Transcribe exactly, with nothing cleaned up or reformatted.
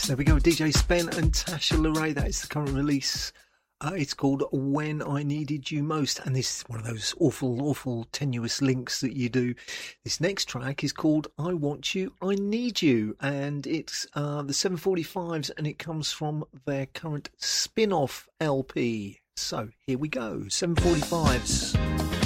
There we go, D J Spen and Tasha LaRae. That is the current release. Uh, it's called When I Needed You Most, and this is one of those awful, awful tenuous links that you do. This next track is called I Want You, I Need You, and it's uh, the seven forty-fives, and it comes from their current spin-off L P. So here we go, seven forty-fives.